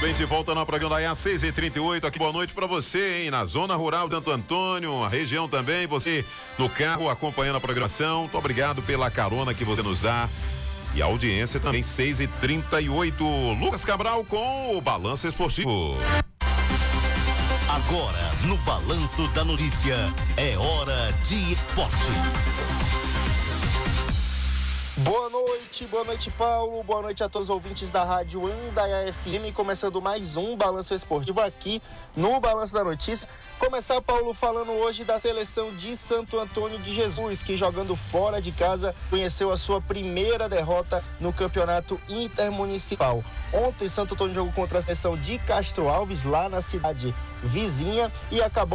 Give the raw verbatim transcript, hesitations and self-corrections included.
gente volta no programa da E A seis e trinta e oito. Aqui, boa noite pra você, hein? Na zona rural de Santo Antônio, a região também. Você no carro acompanhando a programação. Muito obrigado pela carona que você nos dá. E a audiência também, seis e trinta e oito. Lucas Cabral com o Balanço Esportivo. Agora, no Balanço da Notícia, é hora de esporte. Boa noite, boa noite, Paulo. Boa noite a todos os ouvintes da Rádio Indaiá F M. Começando mais um Balanço Esportivo aqui no Balanço da Notícia. Começar, Paulo, falando hoje da seleção de Santo Antônio de Jesus, que jogando fora de casa conheceu a sua primeira derrota no campeonato intermunicipal. Ontem, Santo Antônio jogou contra a seleção de Castro Alves, lá na cidade vizinha, e acabou